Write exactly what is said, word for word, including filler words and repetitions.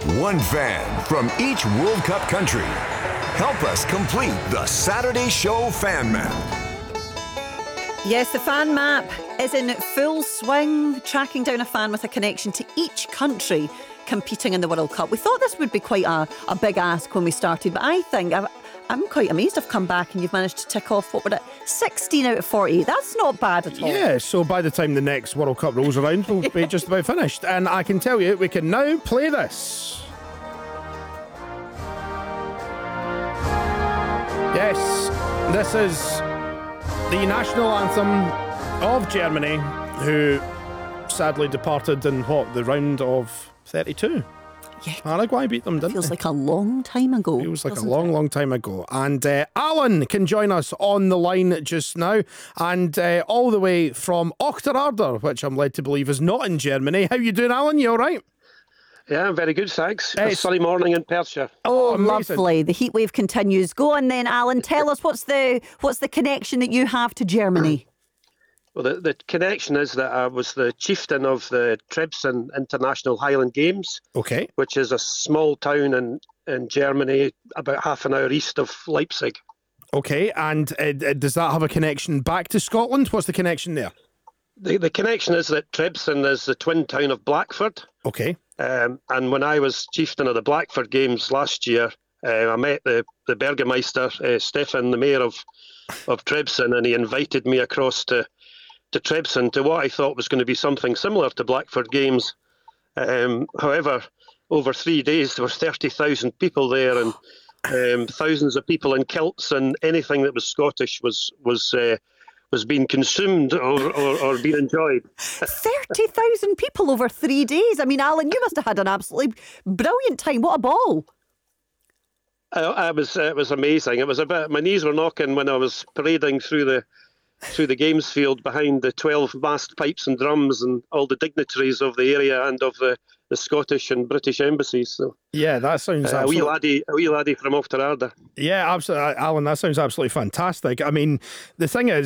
One fan from each World Cup country. Help us complete the Saturday Show fan map. Yes, the fan map is in full swing, tracking down a fan with a connection to each country competing in the World Cup. We thought this would be quite a, a big ask when we started, but I think I've, I'm quite amazed I've come back and you've managed to tick off, what were it, sixteen out of forty. That's not bad at all. Yeah, so by the time the next World Cup rolls around, we'll be just about finished. And I can tell you, we can now play this. Yes, this is the national anthem of Germany, who sadly departed in, what, the round of thirty-two? Yeah. Paraguay beat them, didn't Feels they? like a long time ago. Feels like a doesn't long, it? long time ago. And uh, Alan can join us on the line just now. And uh, all the way from Ochterarder, which I'm led to believe is not in Germany. How you doing, Alan? You all right? Yeah, I'm very good, thanks. Hey, a sunny morning in Perthshire. Oh, amazing. lovely. The heat wave continues. Go on then, Alan. Tell us what's the what's the connection that you have to Germany? Well, the, the connection is that I was the chieftain of the Trebsen International Highland Games, Okay. which is a small town in, in Germany, about half an hour east of Leipzig. Okay, and uh, uh, does that have a connection back to Scotland? What's the connection there? The, the connection is that Trebsen is the twin town of Blackford. Okay. Um, and when I was chieftain of the Blackford Games last year, uh, I met the, the Burgermeister, uh, Stefan, the mayor of, of Trebsen, and he invited me across to to Trebsen to what I thought was going to be something similar to Blackford Games. Um, however, over three days there were thirty thousand people there, and um, thousands of people in kilts, and anything that was Scottish was was uh, was being consumed or, or, or being enjoyed. thirty thousand people over three days. I mean, Alan, you must have had an absolutely brilliant time. What a ball. I, I was uh, it was amazing. It was a bit. My knees were knocking when I was parading through the through the games field behind the twelve massed pipes and drums and all the dignitaries of the area and of the, the Scottish and British embassies. So Yeah, that sounds uh, a wee absolutely... laddie, a wee laddie from Ochterarder. Yeah, absolutely, Alan. That sounds absolutely fantastic. I mean, the thing is,